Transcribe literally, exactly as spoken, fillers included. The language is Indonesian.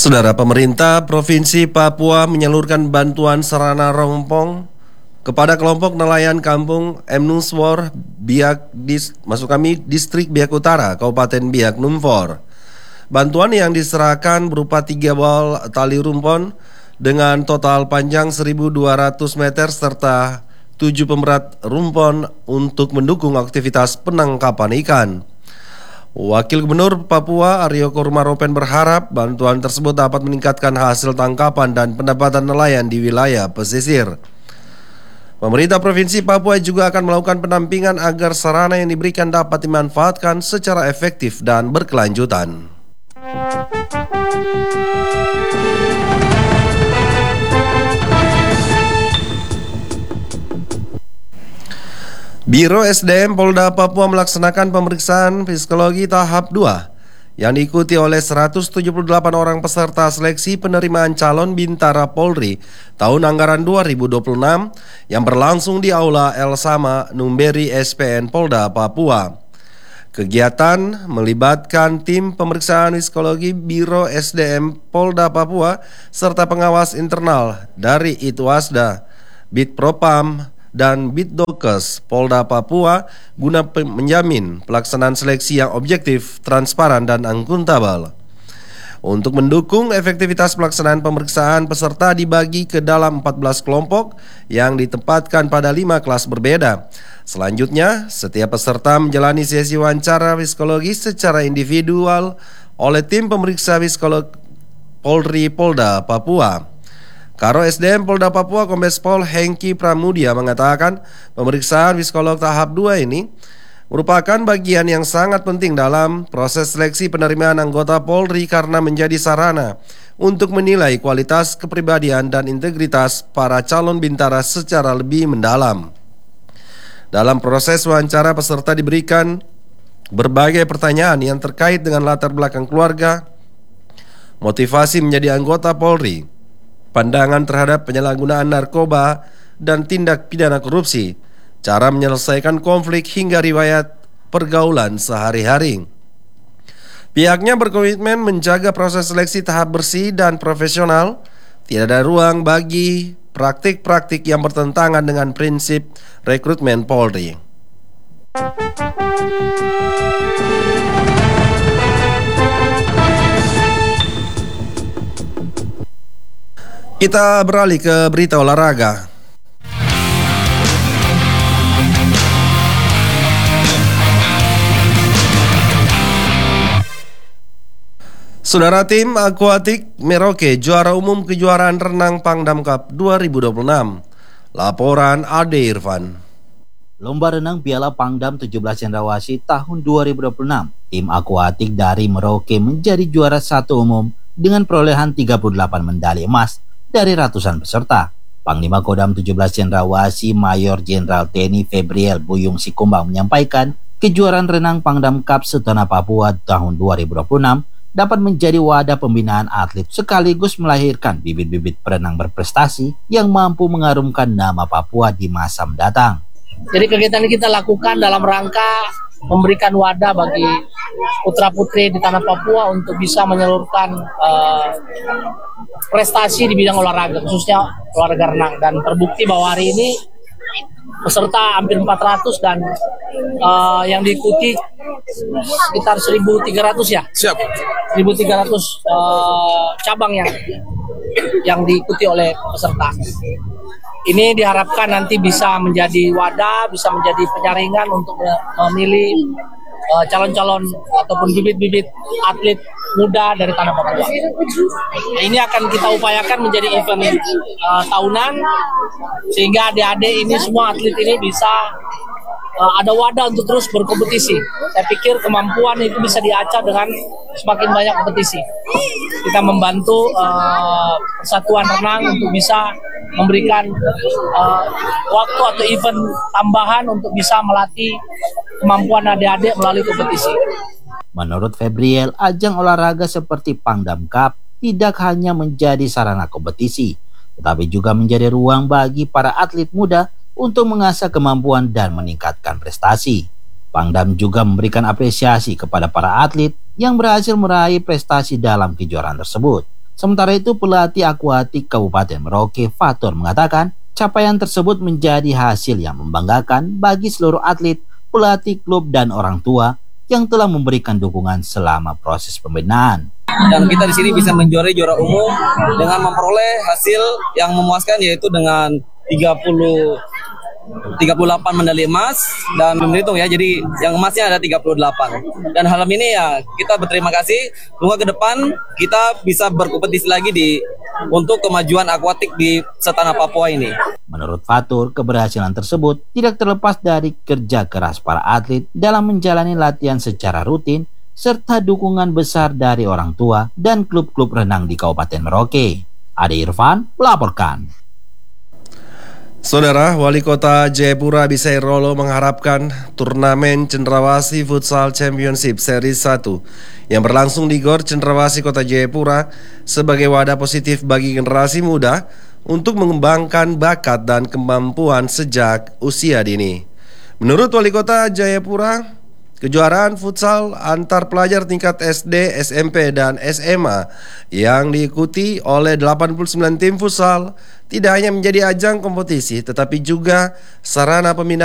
Saudara, pemerintah Provinsi Papua menyalurkan bantuan sarana rompong kepada kelompok nelayan kampung Emnuswor, Biak, Dis, masuk kami Distrik Biak Utara, Kabupaten Biak Numfor. Bantuan yang diserahkan berupa tiga bal tali rumpon dengan total panjang seribu dua ratus meter serta tujuh pemberat rumpon untuk mendukung aktivitas penangkapan ikan. Wakil Gubernur Papua Aryo Korumaropen berharap bantuan tersebut dapat meningkatkan hasil tangkapan dan pendapatan nelayan di wilayah pesisir. Pemerintah Provinsi Papua juga akan melakukan pendampingan agar sarana yang diberikan dapat dimanfaatkan secara efektif dan berkelanjutan. Biro S D M Polda Papua melaksanakan pemeriksaan psikologi tahap dua yang diikuti oleh seratus tujuh puluh delapan orang peserta seleksi penerimaan calon Bintara Polri tahun anggaran dua ribu dua puluh enam yang berlangsung di Aula El Sama Numberi S P N Polda Papua. Kegiatan melibatkan tim pemeriksaan psikologi Biro S D M Polda Papua serta pengawas internal dari Itwasda, Bitpropam, dan Bitdokes Polda Papua guna menjamin pelaksanaan seleksi yang objektif, transparan, dan akuntabel. Untuk mendukung efektivitas pelaksanaan pemeriksaan, peserta dibagi ke dalam empat belas kelompok yang ditempatkan pada lima kelas berbeda. Selanjutnya, setiap peserta menjalani sesi wawancara psikologi secara individual oleh tim pemeriksa psikolog Polri Polda Papua. Karo S D M Polda Papua Kombes Pol Hengki Pramudia mengatakan pemeriksaan psikolog tahap dua ini merupakan bagian yang sangat penting dalam proses seleksi penerimaan anggota Polri karena menjadi sarana untuk menilai kualitas kepribadian dan integritas para calon bintara secara lebih mendalam. Dalam proses wawancara, peserta diberikan berbagai pertanyaan yang terkait dengan latar belakang keluarga, motivasi menjadi anggota Polri, pandangan terhadap penyalahgunaan narkoba dan tindak pidana korupsi, cara menyelesaikan konflik hingga riwayat pergaulan sehari-hari. Pihaknya berkomitmen menjaga proses seleksi tahap bersih dan profesional, tidak ada ruang bagi praktik-praktik yang bertentangan dengan prinsip rekrutmen Polri. Kita beralih ke berita olahraga. Saudara, tim akuatik Merauke juara umum kejuaraan renang Pangdam Cup dua ribu dua puluh enam. Laporan Ade Irfan. Lomba renang Piala Pangdam tujuh belas Cendrawasih tahun dua ribu dua puluh enam, tim akuatik dari Merauke menjadi juara satu umum dengan perolehan tiga puluh delapan medali emas dari ratusan peserta. Panglima Kodam tujuh belas Cendrawasih Mayor Jenderal T N I Febriel Buyung Sikumbang menyampaikan kejuaraan renang Pangdam Cup setanah Papua tahun dua ribu dua puluh enam dapat menjadi wadah pembinaan atlet sekaligus melahirkan bibit-bibit perenang berprestasi yang mampu mengharumkan nama Papua di masa mendatang. Jadi kegiatan ini kita lakukan dalam rangka memberikan wadah bagi putra-putri di tanah Papua untuk bisa menyalurkan uh, prestasi di bidang olahraga, khususnya olahraga renang. Dan terbukti bahwa hari ini peserta hampir empat ratus dan uh, yang diikuti sekitar seribu tiga ratus ya. Siap. seribu tiga ratus uh, cabang yang yang diikuti oleh peserta. Ini diharapkan nanti bisa menjadi wadah, bisa menjadi penyaringan untuk memilih uh, calon-calon ataupun bibit-bibit atlet muda dari tanah Papua. Ini akan kita upayakan menjadi event uh, tahunan sehingga adik-adik ini semua atlet ini bisa uh, ada wadah untuk terus berkompetisi. Saya pikir kemampuan itu bisa diacah dengan semakin banyak kompetisi. Kita membantu uh, persatuan renang untuk bisa memberikan uh, waktu atau event tambahan untuk bisa melatih kemampuan adik-adik melalui kompetisi. Menurut Febriel, ajang olahraga seperti Pangdam Cup tidak hanya menjadi sarana kompetisi, tetapi juga menjadi ruang bagi para atlet muda untuk mengasah kemampuan dan meningkatkan prestasi. Pangdam juga memberikan apresiasi kepada para atlet yang berhasil meraih prestasi dalam kejuaraan tersebut. Sementara itu, pelatih akuatik Kabupaten Merauke, Fatur, mengatakan capaian tersebut menjadi hasil yang membanggakan bagi seluruh atlet, pelatih klub, dan orang tua yang telah memberikan dukungan selama proses pembinaan. Dan kita di sini bisa menjuarai juara umum dengan memperoleh hasil yang memuaskan, yaitu dengan tiga puluh tiga puluh delapan medali emas, dan belum dihitung ya, jadi yang emasnya ada tiga puluh delapan. Dan hal ini ya kita berterima kasih. Semoga ke depan kita bisa berkompetisi lagi di untuk kemajuan akuatik di setanah Papua ini. Menurut Fatur, keberhasilan tersebut tidak terlepas dari kerja keras para atlet dalam menjalani latihan secara rutin serta dukungan besar dari orang tua dan klub-klub renang di Kabupaten Merauke. Ade Irfan melaporkan. Saudara, Wali Kota Jayapura Bisai Rolo mengharapkan turnamen Cendrawasih Futsal Championship Seri satu yang berlangsung di Gor Cendrawasih Kota Jayapura sebagai wadah positif bagi generasi muda untuk mengembangkan bakat dan kemampuan sejak usia dini. Menurut Wali Kota Jayapura, kejuaraan futsal antar pelajar tingkat S D, S M P, dan S M A yang diikuti oleh delapan puluh sembilan tim futsal tidak hanya menjadi ajang kompetisi tetapi juga sarana pembinaan